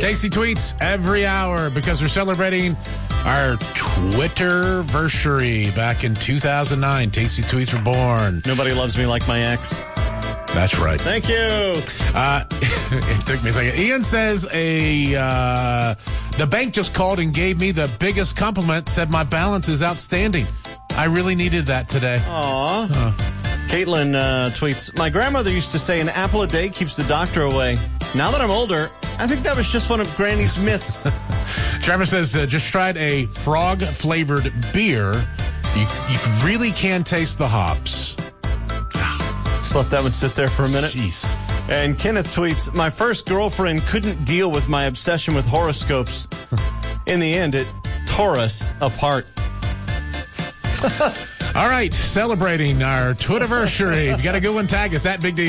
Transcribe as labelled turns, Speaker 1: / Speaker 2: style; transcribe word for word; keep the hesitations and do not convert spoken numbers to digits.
Speaker 1: Tasty tweets every hour because we're celebrating our Twitterversary back in two thousand nine. Tasty tweets were born.
Speaker 2: Nobody loves me like my ex.
Speaker 1: That's right.
Speaker 2: Thank you.
Speaker 1: Uh, it took me a second. Ian says a uh, the bank just called and gave me the biggest compliment, said my balance is outstanding. I really needed that today.
Speaker 2: Aw. Uh. Caitlin uh, tweets, my grandmother used to say an apple a day keeps the doctor away. Now that I'm older, I think that was just one of Granny's myths.
Speaker 1: Trevor says, uh, just tried a frog-flavored beer. You, you really can taste the hops.
Speaker 2: Just let that one sit there for a minute.
Speaker 1: Jeez.
Speaker 2: And Kenneth tweets, my first girlfriend couldn't deal with my obsession with horoscopes. In the end, it tore us apart.
Speaker 1: All right, celebrating our Twitterversary. If you got a good one, tag us at Big D.